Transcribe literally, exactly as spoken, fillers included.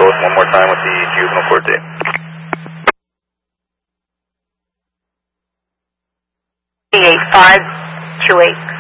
one more time with the juvenile court date. eight five two eight.